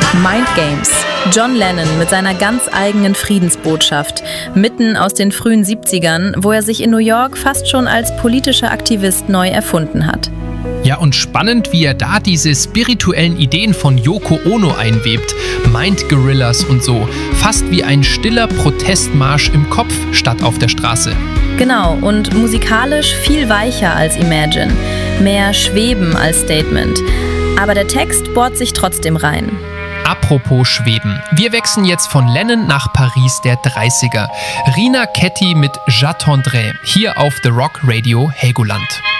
Mind Games. John Lennon mit seiner ganz eigenen Friedensbotschaft, mitten aus den frühen 70ern, wo er sich in New York fast schon als politischer Aktivist neu erfunden hat. Ja, und spannend, wie er da diese spirituellen Ideen von Yoko Ono einwebt. Mind Gorillas und so. Fast wie ein stiller Protestmarsch im Kopf statt auf der Straße. Genau, und musikalisch viel weicher als Imagine. Mehr Schweben als Statement. Aber der Text bohrt sich trotzdem rein. Apropos Schweben. Wir wechseln jetzt von Lennon nach Paris der 30er. Rina Ketty mit J'attendrai, hier auf The Rock Radio Helgoland.